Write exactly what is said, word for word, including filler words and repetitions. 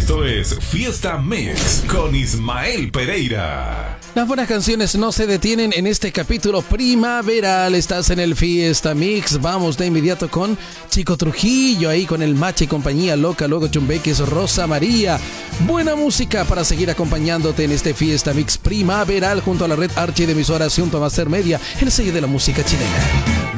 Esto es Fiesta Mix con Ismael Pereira. Las buenas canciones no se detienen en este capítulo primaveral. Estás en el Fiesta Mix. Vamos de inmediato con Chico Trujillo, ahí con el Mache y compañía loca, luego Chumbeques, Rosa María. Buena música para seguir acompañándote en este Fiesta Mix primaveral junto a la red Archi de emisoras junto a Master Media, el sello de la música chilena.